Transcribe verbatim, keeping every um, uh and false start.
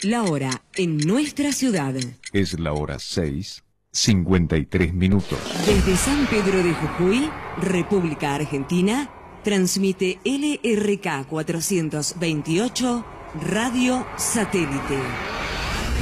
La hora en nuestra ciudad. Es la hora seis, cincuenta y tres minutos. Desde San Pedro de Jujuy, República Argentina, transmite L R K cuatrocientos veintiocho Radio Satélite.